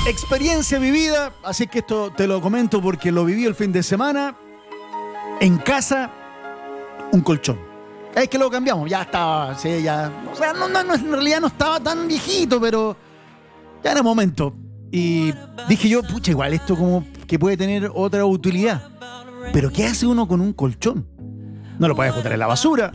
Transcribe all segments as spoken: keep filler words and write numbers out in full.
Experiencia vivida, así que esto te lo comento porque lo viví el fin de semana. En casa, un colchón. Es que lo cambiamos, ya estaba, sí, ya. O sea, no, no, no, en realidad no estaba tan viejito, pero ya era momento. Y dije yo, pucha, igual esto como que puede tener otra utilidad. Pero ¿qué hace uno con un colchón? No lo puedes botar en la basura.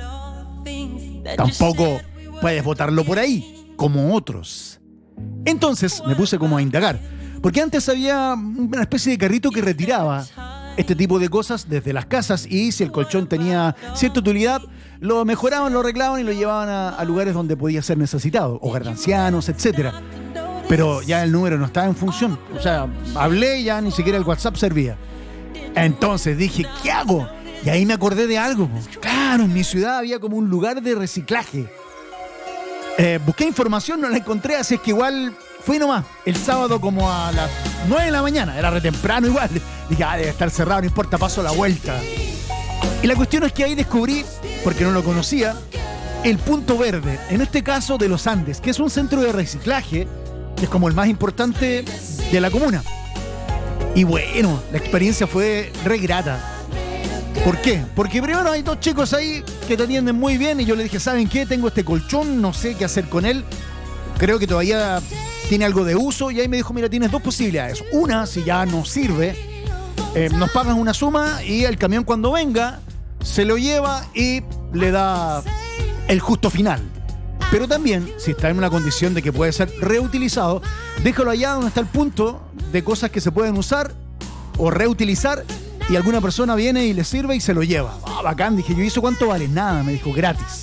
Tampoco puedes botarlo por ahí, como otros. Entonces me puse como a indagar, porque antes había una especie de carrito que retiraba este tipo de cosas desde las casas y si el colchón tenía cierta utilidad, lo mejoraban, lo arreglaban y lo llevaban a, a lugares donde podía ser necesitado, hogar de ancianos, etcétera. Pero ya el número no estaba en función. O sea, hablé y ya ni siquiera el WhatsApp servía. Entonces dije, ¿qué hago? Y ahí me acordé de algo. Claro, en mi ciudad había como un lugar de reciclaje. Eh, busqué información, no la encontré, así es que igual fui nomás. El sábado como a las nueve de la mañana, era re temprano igual. Dije, ah, debe estar cerrado, no importa, paso la vuelta. Y la cuestión es que ahí descubrí, porque no lo conocía, el Punto Verde, en este caso de los Andes, que es un centro de reciclaje, que es como el más importante de la comuna. Y bueno, la experiencia fue re grata. ¿Por qué? Porque primero hay dos chicos ahí que te atienden muy bien y yo le dije, ¿saben qué? Tengo este colchón, no sé qué hacer con él. Creo que todavía tiene algo de uso y ahí me dijo, mira, tienes dos posibilidades. Una, si ya no sirve, eh, nos pagan una suma y el camión cuando venga se lo lleva y le da el justo final. Pero también, si está en una condición de que puede ser reutilizado, déjalo allá donde está el punto de cosas que se pueden usar o reutilizar y alguna persona viene y le sirve y se lo lleva. Ah, bacán, dije yo, ¿y eso cuánto vale? Nada, me dijo, gratis.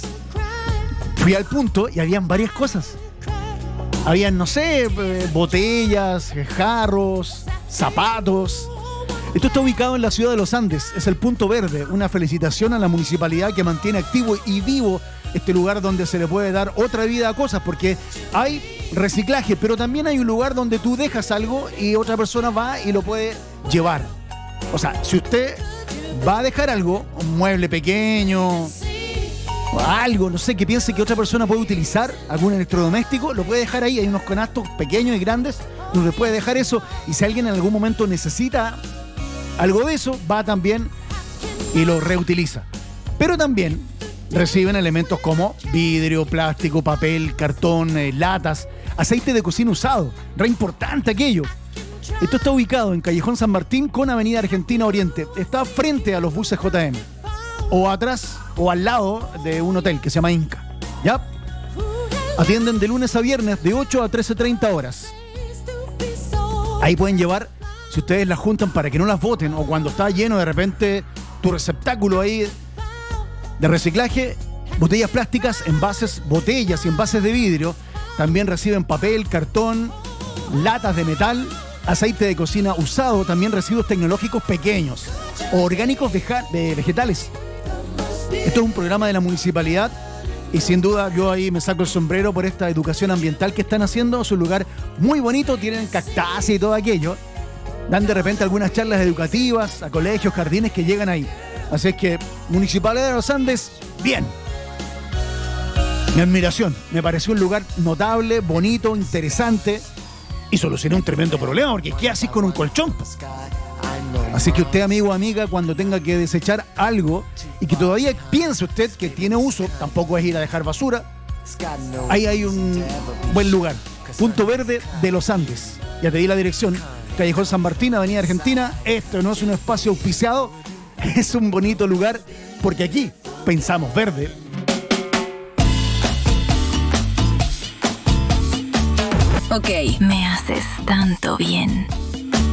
Fui al punto y habían varias cosas. Habían, no sé, botellas, jarros, zapatos. Esto está ubicado en la ciudad de Los Andes, es el Punto Verde. Una felicitación a la municipalidad que mantiene activo y vivo este lugar donde se le puede dar otra vida a cosas, porque hay reciclaje, pero también hay un lugar donde tú dejas algo y otra persona va y lo puede llevar. O sea, si usted va a dejar algo, un mueble pequeño, algo, no sé, que piense que otra persona puede utilizar, algún electrodoméstico, lo puede dejar ahí. Hay unos canastos pequeños y grandes donde puede dejar eso. Y si alguien en algún momento necesita algo de eso, va también y lo reutiliza. Pero también reciben elementos como vidrio, plástico, papel, cartón, eh, latas, aceite de cocina usado. Re importante aquello. Esto está ubicado en Callejón San Martín con Avenida Argentina Oriente. Está frente a los buses J M. O atrás o al lado de un hotel que se llama Inca. ¿Ya? Atienden de lunes a viernes de ocho a trece treinta horas. Ahí pueden llevar, si ustedes las juntan para que no las boten, o cuando está lleno de repente tu receptáculo ahí de reciclaje, botellas plásticas, envases, botellas y envases de vidrio. También reciben papel, cartón, latas de metal, aceite de cocina usado, también residuos tecnológicos pequeños o orgánicos veja- de vegetales. Esto es un programa de la municipalidad y sin duda yo ahí me saco el sombrero por esta educación ambiental que están haciendo. Es un lugar muy bonito, tienen cactáceas y todo aquello. Dan de repente algunas charlas educativas a colegios, jardines que llegan ahí. Así es que Municipalidad de los Andes, bien. Mi admiración, me pareció un lugar notable, bonito, interesante. Y solucioné un tremendo problema, porque ¿qué haces con un colchón? Así que usted, amigo o amiga, cuando tenga que desechar algo y que todavía piense usted que tiene uso, tampoco es ir a dejar basura, ahí hay un buen lugar. Punto Verde de los Andes. Ya te di la dirección. Callejón San Martín, Avenida Argentina. Esto no es un espacio auspiciado, es un bonito lugar, porque aquí pensamos verde. Ok, me haces tanto bien.